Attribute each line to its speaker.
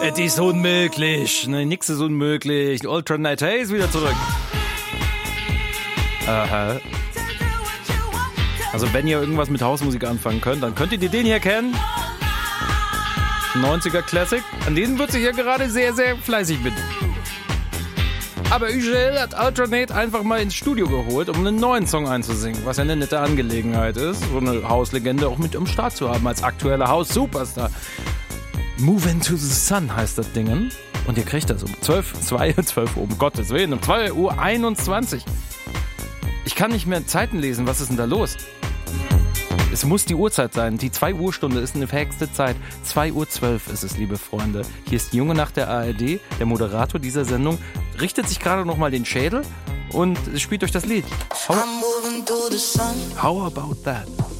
Speaker 1: Es ist unmöglich. Ne, nix ist unmöglich. Alternate Haze wieder zurück. Aha. Also wenn ihr irgendwas mit Hausmusik anfangen könnt, dann könntet ihr den hier kennen. 90er Classic. An denen wird sich ja gerade sehr, sehr fleißig mit. Aber Ugel hat Alternate einfach mal ins Studio geholt, um einen neuen Song einzusingen, was ja eine nette Angelegenheit ist, so eine Hauslegende auch mit am Start zu haben als aktueller Haus-Superstar. Move into the Sun heißt das Ding. Und ihr kriegt das um 12 Uhr, um Gottes Willen, um 2:21 Uhr. Ich kann nicht mehr Zeiten lesen, was ist denn da los? Es muss die Uhrzeit sein. Die 2-Uhr-Stunde ist eine verhexte Zeit. 2:12 Uhr ist es, liebe Freunde. Hier ist die Junge Nacht der ARD. Der Moderator dieser Sendung richtet sich gerade noch mal den Schädel und spielt euch das Lied. How about that?